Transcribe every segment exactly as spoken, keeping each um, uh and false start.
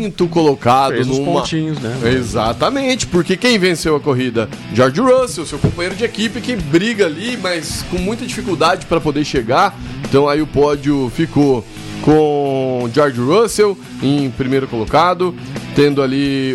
quinto colocado. Fez numa... os pontinhos, né? Exatamente, porque quem venceu a corrida? George Russell, seu companheiro de equipe, que briga ali, mas com muita dificuldade para poder chegar. Então aí o pódio ficou com George Russell em primeiro colocado, tendo ali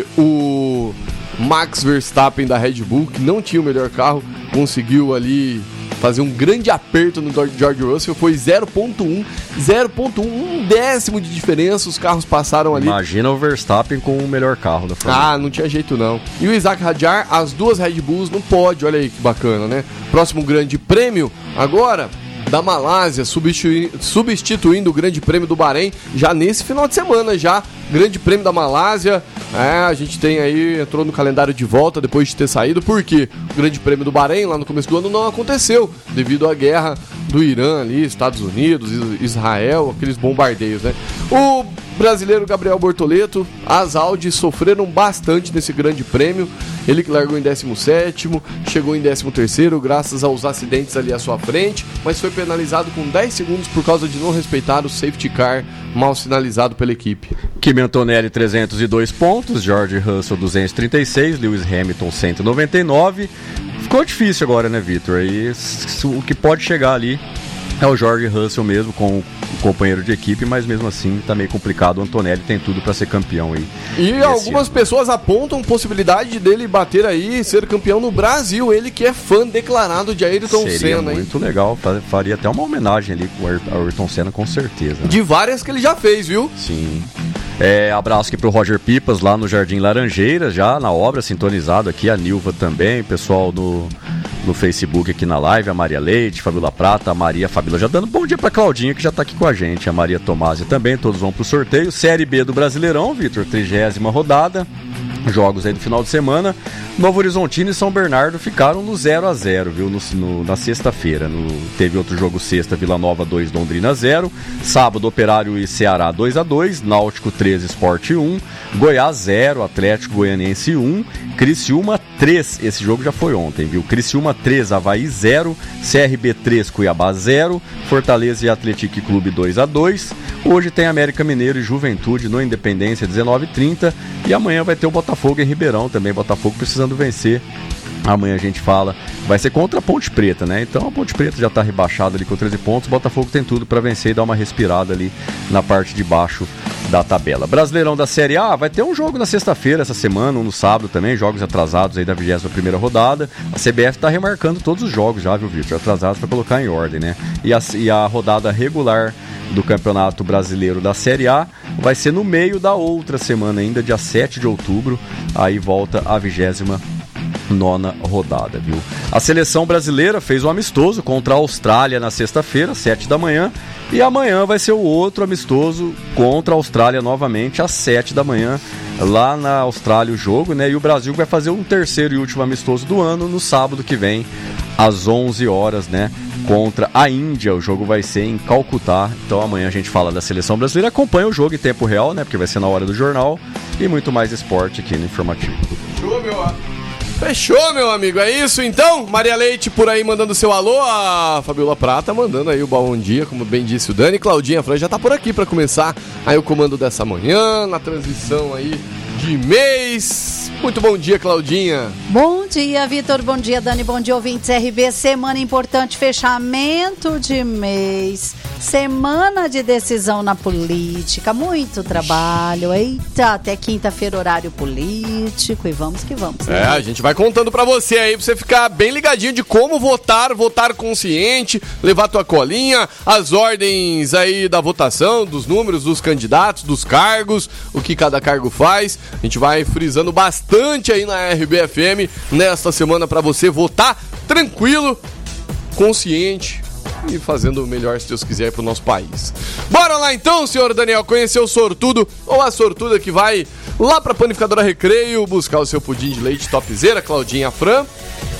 o Max Verstappen da Red Bull, que não tinha o melhor carro, conseguiu ali fazer um grande aperto no George Russell, foi zero ponto um, zero ponto um, um décimo de diferença, os carros passaram ali. Imagina o Verstappen com o melhor carro da Fórmula um. Ah, não tinha jeito não. E o Isaac Hadjar, as duas Red Bulls no pódio, olha aí que bacana, né? Próximo grande prêmio, agora, da Malásia, substituindo, substituindo o grande prêmio do Bahrein, já nesse final de semana, já, grande prêmio da Malásia, é, a gente tem aí, entrou no calendário de volta depois de ter saído, porque o grande prêmio do Bahrein, lá no começo do ano, não aconteceu, devido à guerra do Irã ali, Estados Unidos, Israel, aqueles bombardeios, né? O brasileiro Gabriel Bortoleto, as Audi sofreram bastante nesse grande prêmio, ele que largou em décimo sétimo, chegou em décimo terceiro graças aos acidentes ali à sua frente, mas foi penalizado com dez segundos por causa de não respeitar o safety car mal sinalizado pela equipe. Kimi Antonelli trezentos e dois pontos, George Russell duzentos e trinta e seis, Lewis Hamilton cento e noventa e nove. Ficou difícil agora, né, Vitor? Aí o que pode chegar ali é o George Russell mesmo, com o companheiro de equipe, mas mesmo assim tá meio complicado. O Antonelli tem tudo para ser campeão aí. E algumas ano. pessoas apontam possibilidade dele bater aí, ser campeão no Brasil. Ele que é fã declarado de Ayrton Seria Senna. Seria muito hein? legal, faria até uma homenagem ali com o Ayrton Senna, com certeza. Né? De várias que ele já fez, viu? Sim. É, abraço aqui pro Roger Pipas, lá no Jardim Laranjeiras, já na obra, sintonizado aqui, a Nilva também, pessoal no, no Facebook aqui na live, a Maria Leite, Fabíola Prata, a Maria Fabíola, já dando bom dia pra Claudinha, que já tá aqui com a gente, a Maria Tomásia também, todos vão pro sorteio. Série B do Brasileirão, Vitor, trigésima rodada, jogos aí do final de semana. Novo Horizontino e São Bernardo ficaram no zero a zero, viu? No, no, na sexta-feira. No, teve outro jogo sexta, Vila Nova dois, Londrina zero. Sábado, Operário e Ceará dois a dois. Náutico três, Sport um. Goiás zero, Atlético Goianiense um. Criciúma três, esse jogo já foi ontem, viu? Criciúma três, Avaí zero. C R B três, Cuiabá zero. Fortaleza e Atlético Clube dois a dois. Hoje tem América Mineiro e Juventude no Independência dezenove e trinta. E amanhã vai ter o Botafogo em Ribeirão também. Botafogo precisando vencer. Amanhã a gente fala, vai ser contra a Ponte Preta, né? Então a Ponte Preta já tá rebaixada ali com treze pontos, o Botafogo tem tudo para vencer e dar uma respirada ali na parte de baixo da tabela. Brasileirão da Série A, vai ter um jogo na sexta-feira essa semana, um no sábado também, jogos atrasados aí da vigésima primeira rodada. A C B F tá remarcando todos os jogos já, viu, Vitor? Atrasados para colocar em ordem, né? E a, e a rodada regular do Campeonato Brasileiro da Série A vai ser no meio da outra semana ainda, dia sete de outubro, aí volta a vigésima nona rodada, viu? A seleção brasileira fez um amistoso contra a Austrália na sexta-feira, sete da manhã, e amanhã vai ser o outro amistoso contra a Austrália novamente, às sete da manhã, lá na Austrália o jogo, né? E o Brasil vai fazer um terceiro e último amistoso do ano no sábado que vem, às onze horas, né? Contra a Índia, o jogo vai ser em Calcutá. Então amanhã a gente fala da seleção brasileira, acompanha o jogo em tempo real, né? Porque vai ser na hora do jornal, e muito mais esporte aqui no Informativo. Show, meu amor. Fechou, meu amigo, é isso então? Maria Leite por aí mandando seu alô, a Fabíola Prata mandando aí o bom dia, como bem disse o Dani. Claudinha Fran já tá por aqui pra começar aí o comando dessa manhã, na transição aí de mês. Muito bom dia, Claudinha. Bom dia, Vitor, bom dia, Dani, bom dia, ouvintes R B. Semana importante, fechamento de mês, semana de decisão na política, muito trabalho, eita, até quinta-feira horário político, e vamos que vamos. Né? É, a gente vai contando pra você aí, pra você ficar bem ligadinho de como votar, votar consciente, levar tua colinha, as ordens aí da votação, dos números, dos candidatos, dos cargos, o que cada cargo faz. A gente vai frisando bastante aí na R B F M nesta semana pra você votar tranquilo, consciente e fazendo o melhor, se Deus quiser, pro nosso país. Bora lá então, senhor Daniel, conhecer o sortudo ou a sortuda que vai lá pra Panificadora Recreio buscar o seu pudim de leite topzera, Claudinha Fran.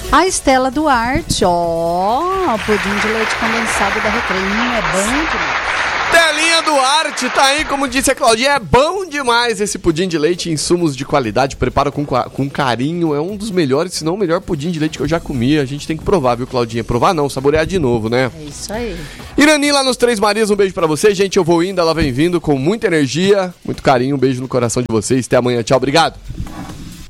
A Estela Duarte, ó, pudim de leite condensado da Recreio, é bom demais. Telinha Duarte, tá aí, como disse a Claudinha, é bom demais esse pudim de leite, insumos de qualidade, prepara com, com carinho, é um dos melhores, se não o melhor pudim de leite que eu já comi, a gente tem que provar, viu, Claudinha? Provar não, saborear de novo, né? É isso aí. Irani lá nos Três Marias, um beijo pra você, gente, eu vou indo, ela vem vindo com muita energia, muito carinho, um beijo no coração de vocês, até amanhã, tchau, obrigado.